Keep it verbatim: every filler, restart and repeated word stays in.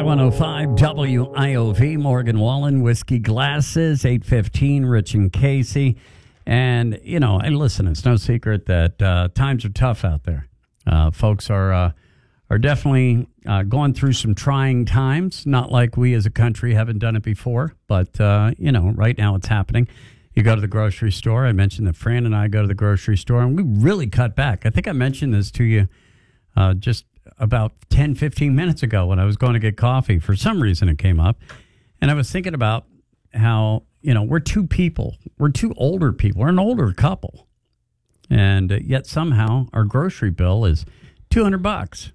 Y one oh five W I O V, Morgan Wallen, Whiskey Glasses, eight fifteen, Rich and Casey. And, you know, hey, listen, it's no secret that uh, times are tough out there. Uh, folks are uh, are definitely uh, going through some trying times, not like we as a country haven't done it before. But, uh, you know, right now it's happening. You go to the grocery store. I mentioned that Fran and I go to the grocery store, and we really cut back. I think I mentioned this to you uh, just about ten, fifteen minutes ago when I was going to get coffee. For some reason it came up. And I was thinking about how, you know, we're two people. We're two older people. We're an older couple. And uh, yet somehow our grocery bill is two hundred bucks.